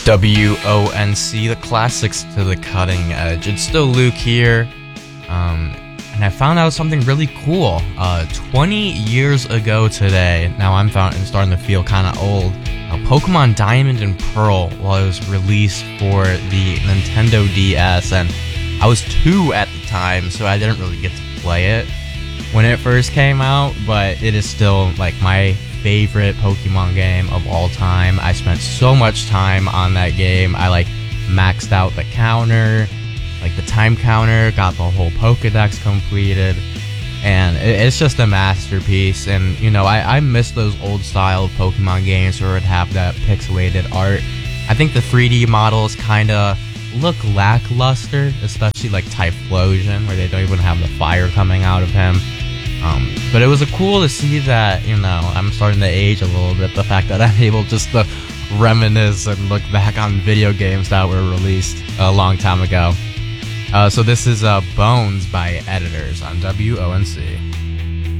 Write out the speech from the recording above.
WONC, the classics to the cutting edge. It's still Luke here, and I found out something really cool. 20 years ago today, now I'm starting to feel kind of old, Pokemon Diamond and Pearl was released for the Nintendo DS, and I was 2 at the time, so I didn't really get to play it when it first came out, but it is still like my favorite Pokemon game of all time. I spent so much time on that game. I maxed out the counter, the time counter, got the whole Pokedex completed, and it's just a masterpiece. And I miss those old style Pokemon games where it would have that pixelated art. I think the 3D models kind of look lackluster, especially Typhlosion, where they don't even have the fire coming out of him. But it was cool to see that, I'm starting to age a little bit. The fact that I'm able just to reminisce and look back on video games that were released a long time ago. So this is Bones by Editors on WONC.